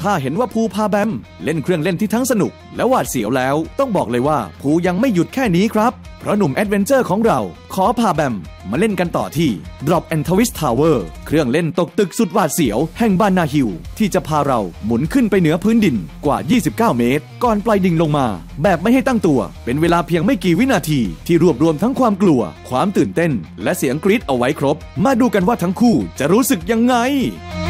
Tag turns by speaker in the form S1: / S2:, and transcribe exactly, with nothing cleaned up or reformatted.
S1: ถ้าเห็นว่าภูพาแบมเล่นเครื่องเล่นที่ทั้งสนุกและหวาดเสียวแล้วต้องบอกเลยว่าภูยังไม่หยุดแค่นี้ครับเพราะหนุ่มแอดเวนเจอร์ของเราขอพาแบมมาเล่นกันต่อที่ Drop and Twist Tower เครื่องเล่นตกตึกสุดหวาดเสียวแห่งบานาฮิลที่จะพาเราหมุนขึ้นไปเหนือพื้นดินกว่ายี่สิบเก้าเมตรก่อนปล่อยดิ่งลงมาแบบไม่ให้ตั้งตัวเป็นเวลาเพียงไม่กี่วินาทีที่รวบรวมทั้งความกลัวความตื่นเต้นและเสียงกรี๊ดเอาไว้ครบมาดูกันว่าทั้งคู่จะรู้สึกยังไง